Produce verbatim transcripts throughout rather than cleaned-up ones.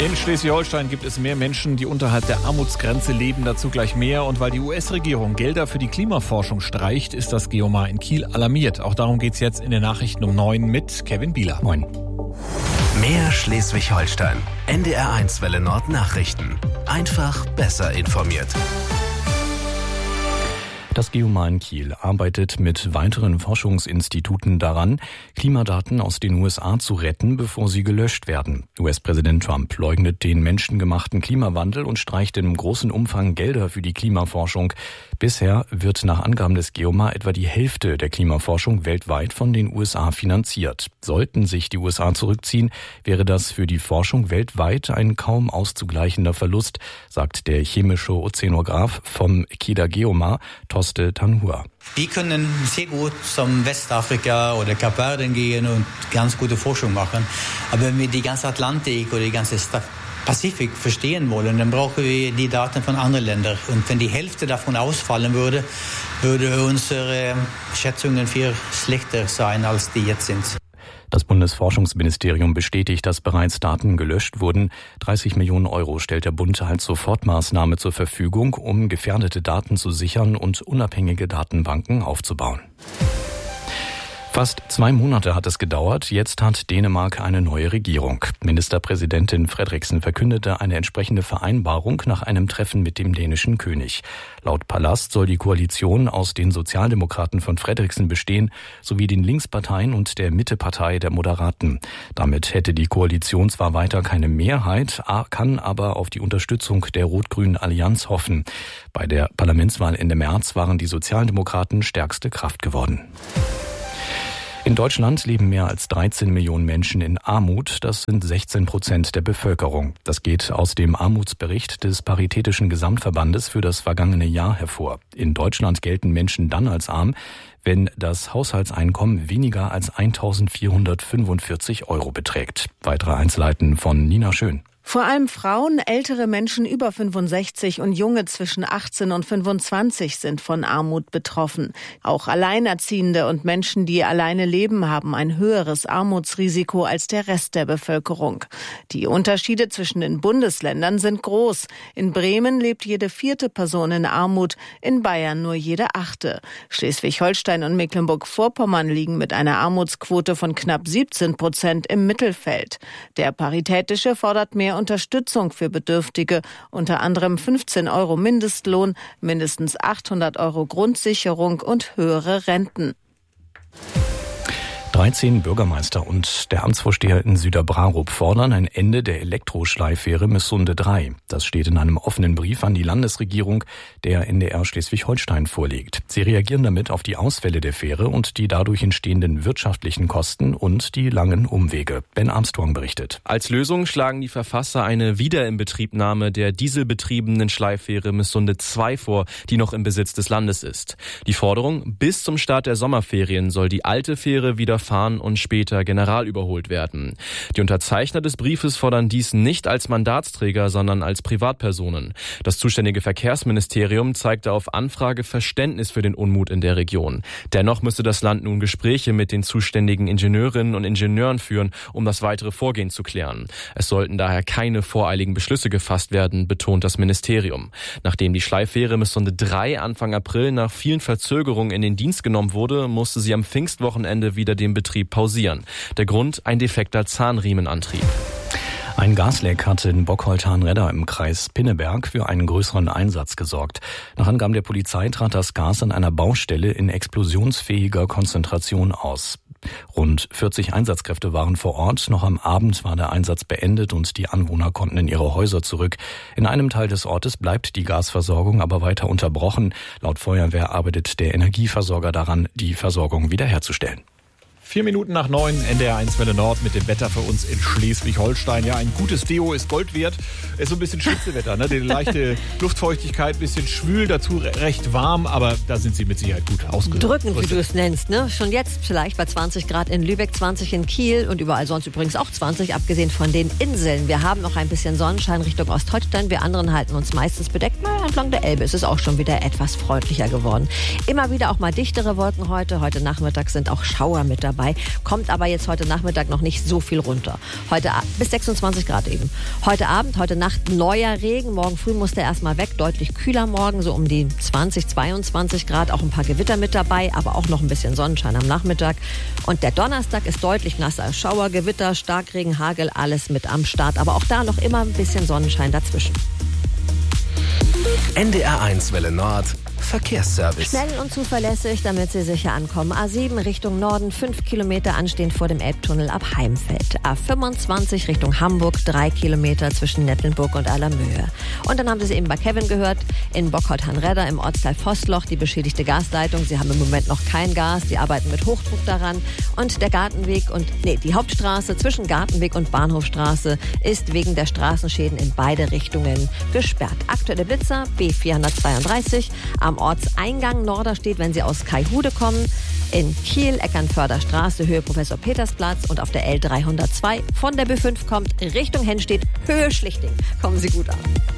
In Schleswig-Holstein gibt es mehr Menschen, die unterhalb der Armutsgrenze leben, dazu gleich mehr. Und weil die U S-Regierung Gelder für die Klimaforschung streicht, ist das Geomar in Kiel alarmiert. Auch darum geht es jetzt in den Nachrichten um neun mit Kevin Bieler. Moin. Mehr Schleswig-Holstein. N D R eins Welle Nord Nachrichten. Einfach besser informiert. Das Geomar in Kiel arbeitet mit weiteren Forschungsinstituten daran, Klimadaten aus den U S A zu retten, bevor sie gelöscht werden. U S-Präsident Trump leugnet den menschengemachten Klimawandel und streicht in großem Umfang Gelder für die Klimaforschung. Bisher wird nach Angaben des Geomar etwa die Hälfte der Klimaforschung weltweit von den U S A finanziert. Sollten sich die U S A zurückziehen, wäre das für die Forschung weltweit ein kaum auszugleichender Verlust, sagt der chemische Ozeanograph vom Kieler Geomar, Toste Tanhua. Wir können sehr gut zum Westafrika oder Kapverden gehen und ganz gute Forschung machen. Aber wenn wir die ganze Atlantik oder die ganze Pazifik verstehen wollen, dann brauchen wir die Daten von anderen Ländern. Und wenn die Hälfte davon ausfallen würde, würde unsere Schätzungen viel schlechter sein, als die jetzt sind. Das Bundesforschungsministerium bestätigt, dass bereits Daten gelöscht wurden. dreißig Millionen Euro stellt der Bund als Sofortmaßnahme zur Verfügung, um gefährdete Daten zu sichern und unabhängige Datenbanken aufzubauen. Fast zwei Monate hat es gedauert. Jetzt hat Dänemark eine neue Regierung. Ministerpräsidentin Frederiksen verkündete eine entsprechende Vereinbarung nach einem Treffen mit dem dänischen König. Laut Palast soll die Koalition aus den Sozialdemokraten von Frederiksen bestehen, sowie den Linksparteien und der Mittepartei der Moderaten. Damit hätte die Koalition zwar weiter keine Mehrheit, kann aber auf die Unterstützung der rot-grünen Allianz hoffen. Bei der Parlamentswahl Ende März waren die Sozialdemokraten stärkste Kraft geworden. In Deutschland leben mehr als dreizehn Millionen Menschen in Armut. Das sind sechzehn Prozent der Bevölkerung. Das geht aus dem Armutsbericht des Paritätischen Gesamtverbandes für das vergangene Jahr hervor. In Deutschland gelten Menschen dann als arm, wenn das Haushaltseinkommen weniger als eintausendvierhundertfünfundvierzig Euro beträgt. Weitere Einzelheiten von Nina Schön. Vor allem Frauen, ältere Menschen über fünfundsechzig und Junge zwischen achtzehn und fünfundzwanzig sind von Armut betroffen. Auch Alleinerziehende und Menschen, die alleine leben, haben ein höheres Armutsrisiko als der Rest der Bevölkerung. Die Unterschiede zwischen den Bundesländern sind groß. In Bremen lebt jede vierte Person in Armut, in Bayern nur jede achte. Schleswig-Holstein und Mecklenburg-Vorpommern liegen mit einer Armutsquote von knapp siebzehn Prozent im Mittelfeld. Der Paritätische fordert mehr Unterstützung für Bedürftige, unter anderem fünfzehn Euro Mindestlohn, mindestens achthundert Euro Grundsicherung und höhere Renten. dreizehn Bürgermeister und der Amtsvorsteher in Süderbrarup fordern ein Ende der Elektroschleiffähre Missunde drei. Das steht in einem offenen Brief an die Landesregierung, der N D R Schleswig-Holstein vorliegt. Sie reagieren damit auf die Ausfälle der Fähre und die dadurch entstehenden wirtschaftlichen Kosten und die langen Umwege. Ben Armstrong berichtet. Als Lösung schlagen die Verfasser eine Wiederinbetriebnahme der dieselbetriebenen Schleiffähre Missunde zwei vor, die noch im Besitz des Landes ist. Die Forderung: bis zum Start der Sommerferien soll die alte Fähre wieder fahren und später generalüberholt werden. Die Unterzeichner des Briefes fordern dies nicht als Mandatsträger, sondern als Privatpersonen. Das zuständige Verkehrsministerium zeigte auf Anfrage Verständnis für den Unmut in der Region. Dennoch müsste das Land nun Gespräche mit den zuständigen Ingenieurinnen und Ingenieuren führen, um das weitere Vorgehen zu klären. Es sollten daher keine voreiligen Beschlüsse gefasst werden, betont das Ministerium. Nachdem die Schleiffähre Missunde drei Anfang April nach vielen Verzögerungen in den Dienst genommen wurde, musste sie am Pfingstwochenende wieder den Betrieb pausieren. Der Grund: ein defekter Zahnriemenantrieb. Ein Gasleck hatte in Bockholthain-Redder im Kreis Pinneberg für einen größeren Einsatz gesorgt. Nach Angaben der Polizei trat das Gas an einer Baustelle in explosionsfähiger Konzentration aus. Rund vierzig Einsatzkräfte waren vor Ort. Noch am Abend war der Einsatz beendet und die Anwohner konnten in ihre Häuser zurück. In einem Teil des Ortes bleibt die Gasversorgung aber weiter unterbrochen. Laut Feuerwehr arbeitet der Energieversorger daran, die Versorgung wiederherzustellen. Vier Minuten nach neun, N D R eins Welle Nord mit dem Wetter für uns in Schleswig-Holstein. Ja, ein gutes Deo ist Gold wert. Es ist so ein bisschen Schwitzewetter, ne? Die leichte Luftfeuchtigkeit, ein bisschen schwül, dazu recht warm, aber da sind Sie mit Sicherheit gut ausgerüstet. Drückend, wie du es nennst, ne? Schon jetzt vielleicht bei zwanzig Grad in Lübeck, zwanzig in Kiel und überall sonst übrigens auch zwanzig, abgesehen von den Inseln. Wir haben noch ein bisschen Sonnenschein Richtung Ostholstein. Wir anderen halten uns meistens bedeckt. Na, entlang der Elbe ist es auch schon wieder etwas freundlicher geworden. Immer wieder auch mal dichtere Wolken heute. Heute Nachmittag sind auch Schauer mit dabei. dabei, kommt aber jetzt heute Nachmittag noch nicht so viel runter. Heute bis sechsundzwanzig Grad eben. Heute Abend, heute Nacht neuer Regen, morgen früh muss der erstmal weg, deutlich kühler morgen, so um die zwanzig, zweiundzwanzig Grad, auch ein paar Gewitter mit dabei, aber auch noch ein bisschen Sonnenschein am Nachmittag. Und der Donnerstag ist deutlich nasser. Schauer, Gewitter, Starkregen, Hagel, alles mit am Start. Aber auch da noch immer ein bisschen Sonnenschein dazwischen. N D R eins Welle Nord Verkehrsservice. Schnell und zuverlässig, damit Sie sicher ankommen. A sieben Richtung Norden, fünf Kilometer anstehend vor dem Elbtunnel ab Heimfeld. A fünfundzwanzig Richtung Hamburg, drei Kilometer zwischen Nettelnburg und Allermöhe. Und dann haben Sie es eben bei Kevin gehört, in Bockholdt-Hanredder im Ortsteil Vostloch, die beschädigte Gasleitung. Sie haben im Moment noch kein Gas, die arbeiten mit Hochdruck daran. Und der Gartenweg und, nee, die Hauptstraße zwischen Gartenweg und Bahnhofstraße ist wegen der Straßenschäden in beide Richtungen gesperrt. Aktuelle Blitzer B vierhundertzweiunddreißig am Ortseingang Norderstedt, wenn Sie aus Kaihude kommen. In Kiel, Eckernförder Straße, Höhe Professor Petersplatz und auf der L dreihundertzwei von der B fünf kommt Richtung Hennstedt, Höhe Schlichting. Kommen Sie gut an.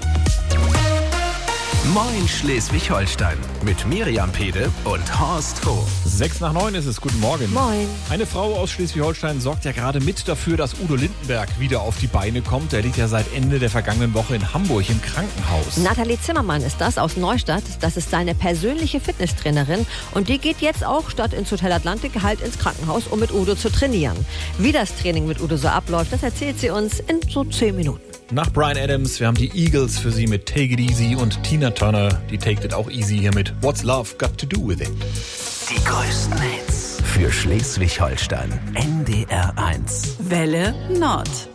Moin Schleswig-Holstein mit Miriam Pede und Horst Hoch. Sechs nach neun ist es. Guten Morgen. Moin. Eine Frau aus Schleswig-Holstein sorgt ja gerade mit dafür, dass Udo Lindenberg wieder auf die Beine kommt. Er liegt ja seit Ende der vergangenen Woche in Hamburg im Krankenhaus. Nathalie Zimmermann ist das aus Neustadt. Das ist seine persönliche Fitnesstrainerin. Und die geht jetzt auch statt ins Hotel Atlantik halt ins Krankenhaus, um mit Udo zu trainieren. Wie das Training mit Udo so abläuft, das erzählt sie uns in so zehn Minuten. Nach Bryan Adams, wir haben die Eagles für Sie mit Take It Easy und Tina Turner, die Take It auch easy hier mit What's Love Got to Do With It. Die größten Hits für Schleswig-Holstein. N D R eins. Welle Nord.